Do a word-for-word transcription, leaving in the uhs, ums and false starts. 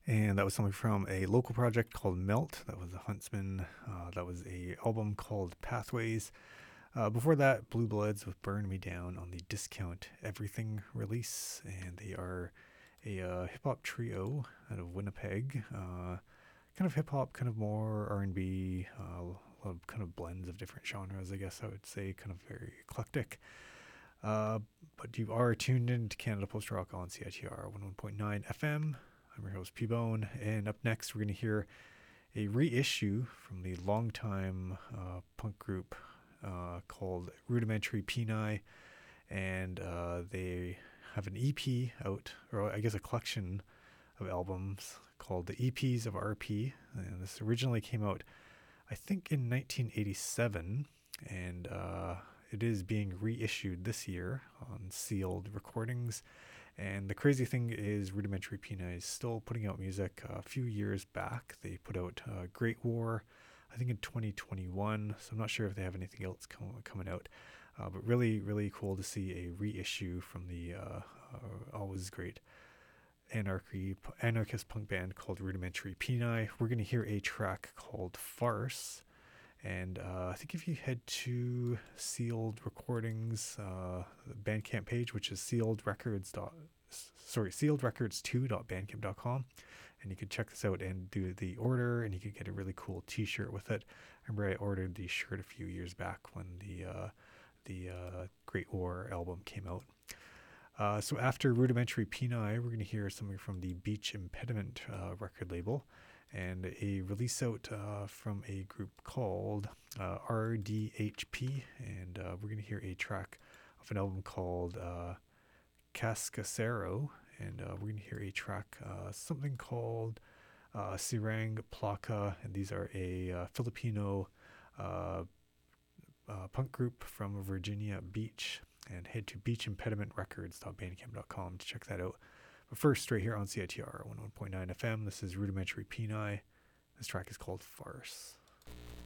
And that was something from a local project called Melt. That was a Huntsman. Uh, that was a album called Pathways. Uh, before that, Blue Bloods with Burn Me Down on the Discount Everything release. And they are a uh, hip hop trio out of Winnipeg. Uh, kind of hip hop, kind of more R and B, uh, a lot of kind of blends of different genres, I guess I would say, kind of very eclectic. Uh, but you are tuned in to Canada Post Rock on C I T R one oh one point nine F M. I'm your host, P-Bone, and up next we're going to hear a reissue from the longtime uh, punk group uh, called Rudimentary Peni, and uh, they have an E P out, or I guess a collection of albums called the E Ps of R P, and this originally came out, I think, in nineteen eighty-seven, and uh, it is being reissued this year on sealed recordings. And the crazy thing is Rudimentary Peni is still putting out music. Uh, a few years back, they put out uh, Great War, I think in twenty twenty-one, so I'm not sure if they have anything else com- coming out. Uh, but really, really cool to see a reissue from the uh, uh, always great anarchy, anarchist punk band called Rudimentary Peni. We're going to hear a track called Farce. And uh, I think if you head to Sealed Recordings uh, Bandcamp page, which is sealed records dot sorry sealed records two dot bandcamp dot com, and you can check this out and do the order, and you can get a really cool T-shirt with it. I remember I ordered the shirt a few years back when the uh, the uh, Great War album came out. Uh, so after Rudimentary Peni, we're going to hear something from the Beach Impediment uh, record label, and a release out uh, from a group called uh, R D H P, and uh, we're going to hear a track of an album called uh, Cascasero, and uh, we're going to hear a track, uh, something called uh, Sirang Plaka, and these are a uh, Filipino uh, uh, punk group from Virginia Beach. And head to beach impediment records dot bandcamp dot com to check that out. But first, straight here on C I T R one oh one point nine F M, this is Rudimentary Peni. This track is called Farce.